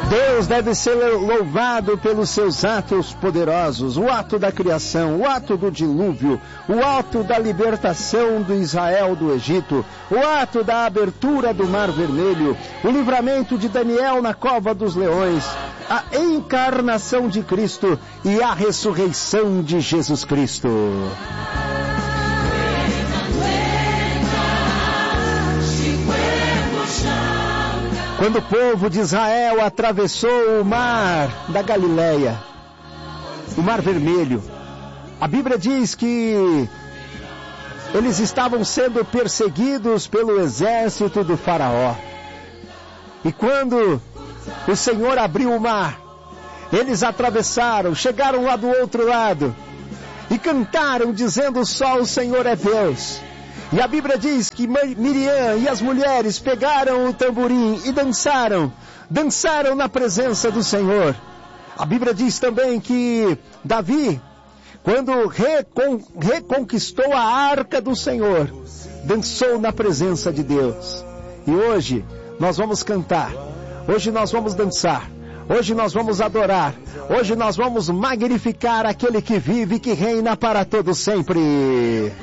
Deus deve ser louvado pelos seus atos poderosos, o ato da criação, o ato do dilúvio, o ato da libertação do Israel do Egito, o ato da abertura do Mar Vermelho, o livramento de Daniel na cova dos leões, a encarnação de Cristo e a ressurreição de Jesus Cristo. Quando o povo de Israel atravessou o mar da Galileia, o Mar Vermelho, a Bíblia diz que eles estavam sendo perseguidos pelo exército do faraó. E quando o Senhor abriu o mar, eles atravessaram, chegaram lá do outro lado e cantaram dizendo: só o Senhor é Deus. E a Bíblia diz que Miriam e as mulheres pegaram o tamborim e dançaram na presença do Senhor. A Bíblia diz também que Davi, quando reconquistou a arca do Senhor, dançou na presença de Deus. E hoje nós vamos cantar, hoje nós vamos dançar, hoje nós vamos adorar, hoje nós vamos magnificar aquele que vive e que reina para todo sempre.